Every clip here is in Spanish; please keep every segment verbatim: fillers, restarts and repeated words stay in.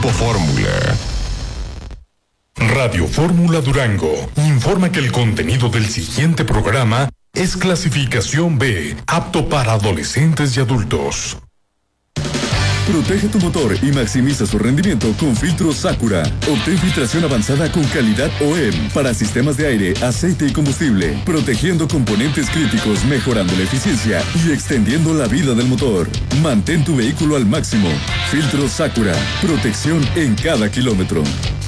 Grupo Fórmula. Radio Fórmula Durango informa que el contenido del siguiente programa es clasificación B, apto para adolescentes y adultos. Protege tu motor y maximiza su rendimiento con filtros Sakura. Obtén filtración avanzada con calidad O E M para sistemas de aire, aceite y combustible, protegiendo componentes críticos, mejorando la eficiencia y extendiendo la vida del motor. Mantén tu vehículo al máximo. Filtros Sakura. Protección en cada kilómetro.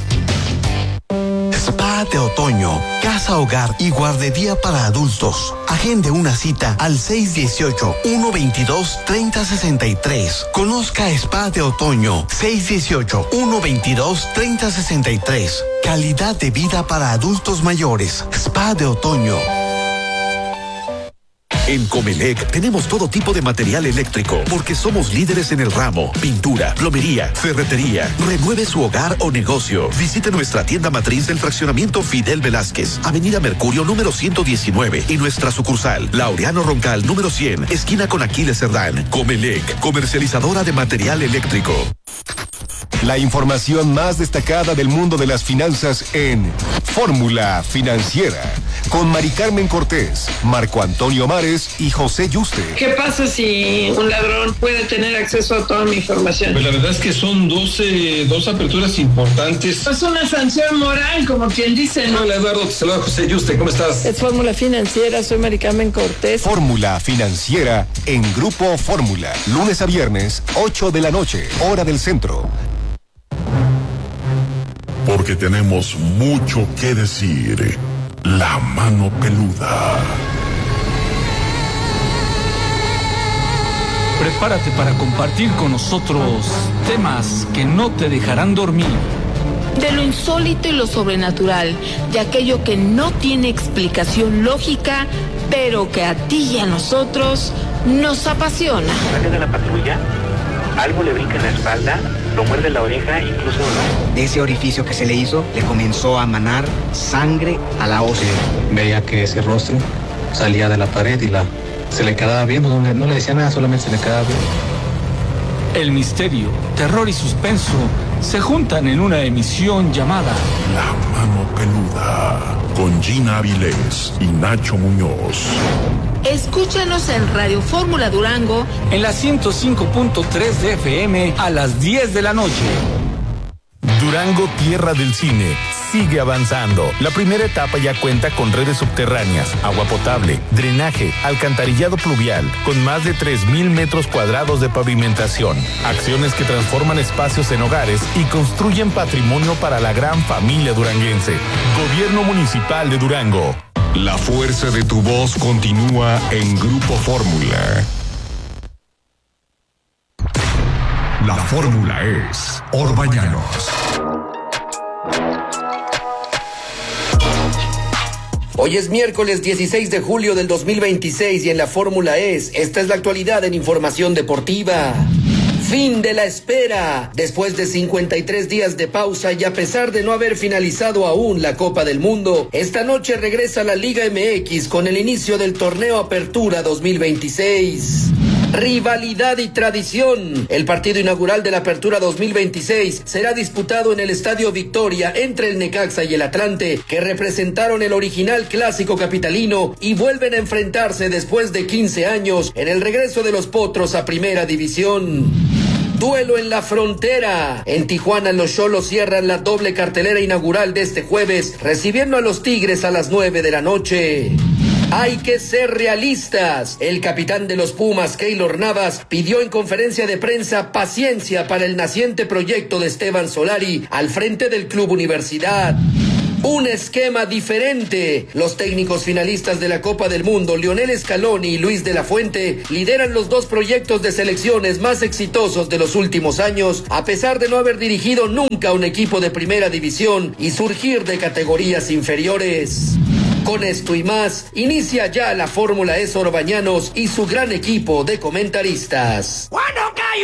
Spa de otoño, casa hogar y guardería para adultos. Agende una cita al seis uno ocho, uno veintidós, treinta sesenta y tres. Conozca Spa de otoño, seis uno ocho, uno veintidós, treinta sesenta y tres. Calidad de vida para adultos mayores. Spa de otoño. En Comelec tenemos todo tipo de material eléctrico porque somos líderes en el ramo. Pintura, plomería, ferretería. Renueve su hogar o negocio. Visite nuestra tienda matriz del fraccionamiento Fidel Velázquez, Avenida Mercurio número ciento diecinueve y nuestra sucursal Laureano Roncal número cien, esquina con Aquiles Cerdán. Comelec, comercializadora de material eléctrico. La información más destacada del mundo de las finanzas en Fórmula Financiera, con Mari Carmen Cortés, Marco Antonio Mares y José Yuste. ¿Qué pasa si un ladrón puede tener acceso a toda mi información? Pues la verdad es que son doce, dos aperturas importantes. Es una sanción moral, como quien dice, ¿no? Hola Eduardo, te saluda José Yuste, ¿cómo estás? Es Fórmula Financiera, soy Mari Carmen Cortés. Fórmula Financiera en Grupo Fórmula, lunes a viernes, ocho de la noche, hora del centro. Porque tenemos mucho que decir. La mano peluda. Prepárate para compartir con nosotros temas que no te dejarán dormir. De lo insólito y lo sobrenatural, de aquello que no tiene explicación lógica, pero que a ti y a nosotros nos apasiona. Sale de la patrulla, algo le brinca en la espalda, lo muerde la oreja, incluso de ese orificio que se le hizo, le comenzó a manar sangre a la ósea. Veía que ese rostro salía de la pared y la se le quedaba viendo, no le, no le decía nada, solamente se le quedaba viendo. El misterio, terror y suspenso se juntan en una emisión llamada La Mano Peluda, con Gina Avilés y Nacho Muñoz. Escúchanos en Radio Fórmula Durango en la ciento cinco punto tres de F M a las diez de la noche. Durango, tierra del cine, sigue avanzando. La primera etapa ya cuenta con redes subterráneas, agua potable, drenaje, alcantarillado pluvial, con más de tres mil metros cuadrados de pavimentación. Acciones que transforman espacios en hogares y construyen patrimonio para la gran familia duranguense. Gobierno Municipal de Durango. La fuerza de tu voz continúa en Grupo Fórmula. La fórmula es Orbañanos. Hoy es miércoles dieciséis de julio del dos mil veintiséis y en la fórmula es, esta es la actualidad en información deportiva. Fin de la espera. Después de cincuenta y tres días de pausa y a pesar de no haber finalizado aún la Copa del Mundo, esta noche regresa la Liga M X con el inicio del torneo Apertura dos mil veintiséis. Rivalidad y tradición. El partido inaugural de la Apertura dos mil veintiséis será disputado en el Estadio Victoria entre el Necaxa y el Atlante, que representaron el original clásico capitalino y vuelven a enfrentarse después de quince años en el regreso de los Potros a Primera División. Duelo en la frontera. En Tijuana los Xolos cierran la doble cartelera inaugural de este jueves, recibiendo a los Tigres a las nueve de la noche. Hay que ser realistas. El capitán de los Pumas, Keylor Navas, pidió en conferencia de prensa paciencia para el naciente proyecto de Esteban Solari al frente del Club Universidad. Un esquema diferente. Los técnicos finalistas de la Copa del Mundo, Lionel Scaloni y Luis de la Fuente, lideran los dos proyectos de selecciones más exitosos de los últimos años, a pesar de no haber dirigido nunca un equipo de primera división y surgir de categorías inferiores. Con esto y más, inicia ya la Fórmula E Orbañanos y su gran equipo de comentaristas.